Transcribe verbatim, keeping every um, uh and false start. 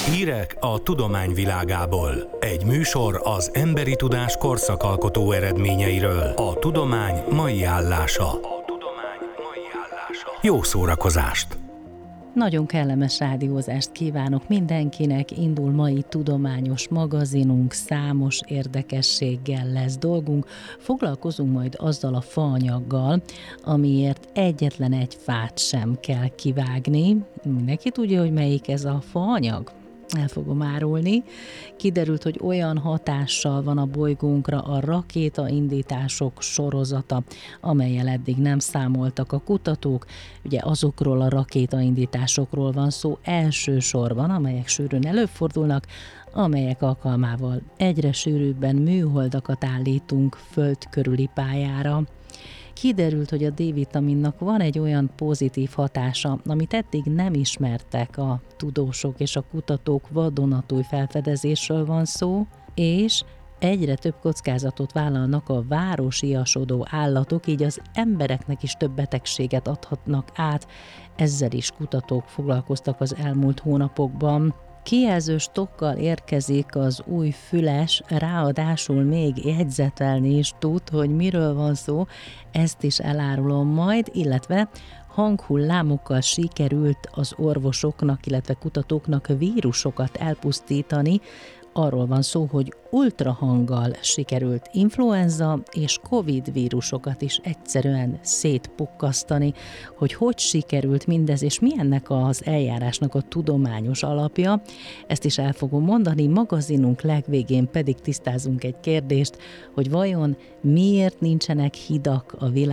Hírek a tudomány világából. Egy műsor az emberi tudás korszakalkotó eredményeiről. A tudomány mai állása. A tudomány mai állása. Jó szórakozást! Nagyon kellemes rádiózást kívánok mindenkinek, indul mai tudományos magazinunk, számos érdekességgel lesz dolgunk. Foglalkozunk majd azzal a faanyaggal, amiért egyetlen egy fát sem kell kivágni. Mindenki tudja, hogy melyik ez a faanyag? El fogom árulni. Kiderült, hogy olyan hatással van a bolygónkra a rakétaindítások sorozata, amellyel eddig nem számoltak a kutatók. Ugye azokról a rakétaindításokról van szó elsősorban, amelyek sűrűn előfordulnak, amelyek alkalmával egyre sűrűbben műholdakat állítunk föld körüli pályára. Kiderült, hogy a D-vitaminnak van egy olyan pozitív hatása, amit eddig nem ismertek a tudósok és a kutatók, vadonatúj felfedezésről van szó, és egyre több kockázatot vállalnak a városiasodó állatok, így az embereknek is több betegséget adhatnak át. Ezzel is kutatók foglalkoztak az elmúlt hónapokban. Kijelzős tokkal érkezik az új füles, ráadásul még jegyzetelni is tud, hogy miről van szó, ezt is elárulom majd, illetve hanghullámokkal sikerült az orvosoknak, illetve kutatóknak vírusokat elpusztítani. Arról van szó, hogy ultrahanggal sikerült influenza és Covid vírusokat is egyszerűen szétpukkasztani. Hogy hogy sikerült mindez, és mi ennek az eljárásnak a tudományos alapja, ezt is el fogom mondani. Magazinunk legvégén pedig tisztázunk egy kérdést, hogy vajon miért nincsenek hidak a világban,